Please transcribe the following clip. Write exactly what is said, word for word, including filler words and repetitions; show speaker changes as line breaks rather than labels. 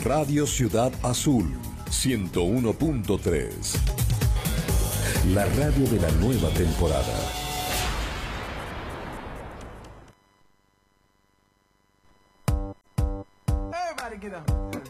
Radio Ciudad Azul, ciento uno punto tres. La radio de la nueva temporada.
Everybody get up.